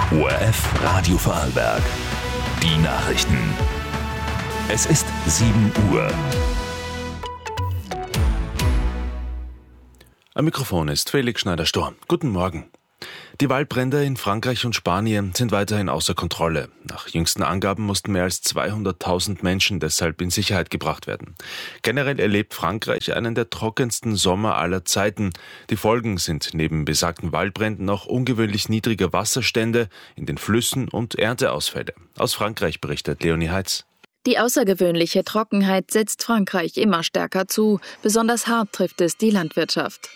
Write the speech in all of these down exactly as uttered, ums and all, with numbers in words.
O R F Radio Vorarlberg. Die Nachrichten. Es ist sieben Uhr. Am Mikrofon ist Felix Schneider-Storr. Guten Morgen. Die Waldbrände in Frankreich und Spanien sind weiterhin außer Kontrolle. Nach jüngsten Angaben mussten mehr als zweihunderttausend Menschen deshalb in Sicherheit gebracht werden. Generell erlebt Frankreich einen der trockensten Sommer aller Zeiten. Die Folgen sind neben besagten Waldbränden auch ungewöhnlich niedrige Wasserstände in den Flüssen und Ernteausfälle. Aus Frankreich berichtet Leonie Heitz. Die außergewöhnliche Trockenheit setzt Frankreich immer stärker zu. Besonders hart trifft es die Landwirtschaft.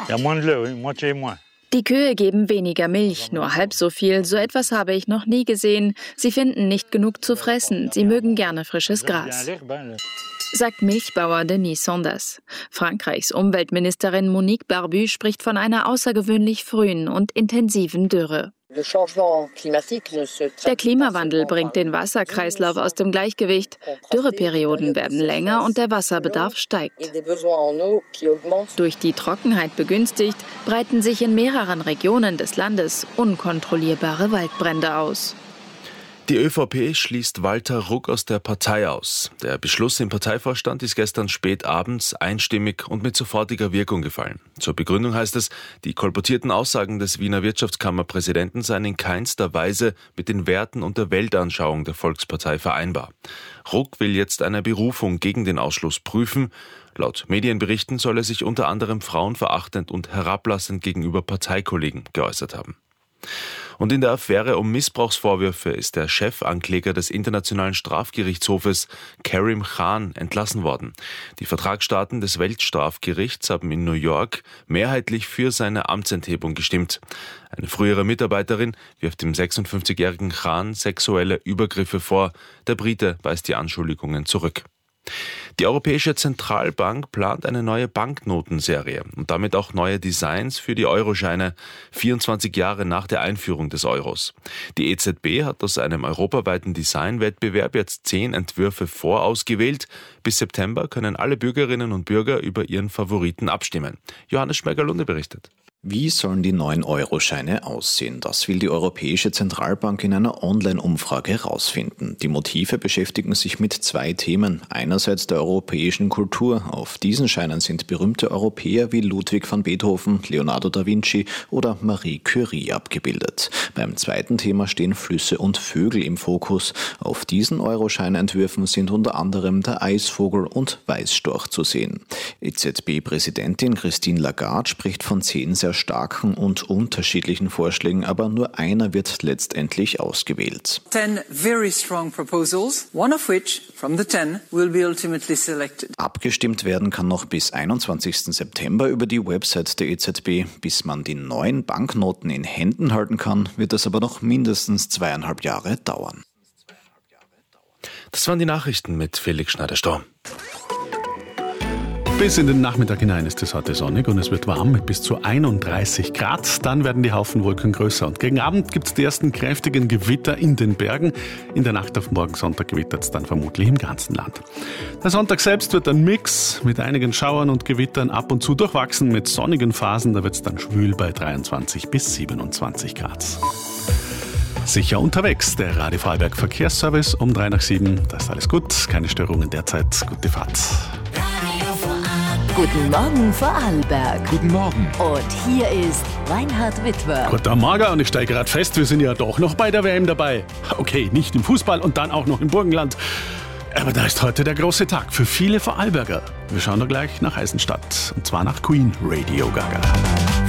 Die Kühe geben weniger Milch, nur halb so viel. So etwas habe ich noch nie gesehen. Sie finden nicht genug zu fressen. Sie mögen gerne frisches Gras, sagt Milchbauer Denis Sanders. Frankreichs Umweltministerin Monique Barbu spricht von einer außergewöhnlich frühen und intensiven Dürre. Der Klimawandel bringt den Wasserkreislauf aus dem Gleichgewicht. Dürreperioden werden länger und der Wasserbedarf steigt. Durch die Trockenheit begünstigt, breiten sich in mehreren Regionen des Landes unkontrollierbare Waldbrände aus. Die ÖVP schließt Walter Ruck aus der Partei aus. Der Beschluss im Parteivorstand ist gestern spät abends einstimmig und mit sofortiger Wirkung gefallen. Zur Begründung heißt es, die kolportierten Aussagen des Wiener Wirtschaftskammerpräsidenten seien in keinster Weise mit den Werten und der Weltanschauung der Volkspartei vereinbar. Ruck will jetzt eine Berufung gegen den Ausschluss prüfen. Laut Medienberichten soll er sich unter anderem frauenverachtend und herablassend gegenüber Parteikollegen geäußert haben. Und in der Affäre um Missbrauchsvorwürfe ist der Chefankläger des Internationalen Strafgerichtshofes, Karim Khan, entlassen worden. Die Vertragsstaaten des Weltstrafgerichts haben in New York mehrheitlich für seine Amtsenthebung gestimmt. Eine frühere Mitarbeiterin wirft dem sechsundfünfzigjährigen Khan sexuelle Übergriffe vor. Der Brite weist die Anschuldigungen zurück. Die Europäische Zentralbank plant eine neue Banknotenserie und damit auch neue Designs für die Euroscheine, vierundzwanzig Jahre nach der Einführung des Euros. Die E Z B hat aus einem europaweiten Designwettbewerb jetzt zehn Entwürfe vorausgewählt. Bis September können alle Bürgerinnen und Bürger über ihren Favoriten abstimmen. Johannes Schmeiger-Lunde berichtet. Wie sollen die neuen Euroscheine aussehen? Das will die Europäische Zentralbank in einer Online-Umfrage herausfinden. Die Motive beschäftigen sich mit zwei Themen. Einerseits der europäischen Kultur. Auf diesen Scheinen sind berühmte Europäer wie Ludwig van Beethoven, Leonardo da Vinci oder Marie Curie abgebildet. Beim zweiten Thema stehen Flüsse und Vögel im Fokus. Auf diesen Euroscheinentwürfen sind unter anderem der Eisvogel und Weißstorch zu sehen. E Z B-Präsidentin Christine Lagarde spricht von zehn sehr starken und unterschiedlichen Vorschlägen, aber nur einer wird letztendlich ausgewählt. Ten very strong proposals, one of which from the ten will be ultimately selected. Abgestimmt werden kann noch bis einundzwanzigsten September über die Website der E Z B. Bis man die neuen Banknoten in Händen halten kann, wird es aber noch mindestens zweieinhalb Jahre dauern. Das waren die Nachrichten mit Felix Schneider-Storr. Bis in den Nachmittag hinein ist es heute sonnig und es wird warm mit bis zu einunddreißig Grad. Dann werden die Haufenwolken größer und gegen Abend gibt es die ersten kräftigen Gewitter in den Bergen. In der Nacht auf morgen Sonntag gewittert es dann vermutlich im ganzen Land. Der Sonntag selbst wird ein Mix mit einigen Schauern und Gewittern, ab und zu durchwachsen mit sonnigen Phasen. Da wird es dann schwül bei dreiundzwanzig bis siebenundzwanzig Grad. Sicher unterwegs, der Radio Vorarlberg Verkehrsservice um drei nach sieben. Da ist alles gut, keine Störungen derzeit. Gute Fahrt. Guten Morgen Vorarlberg. Guten Morgen. Und hier ist Reinhard Witwer. Guten Morgen und ich steige gerade fest, wir sind ja doch noch bei der W M dabei. Okay, nicht im Fußball und dann auch noch im Burgenland. Aber da ist heute der große Tag für viele Vorarlberger. Wir schauen da gleich nach Eisenstadt und zwar nach Queen Radio Gaga.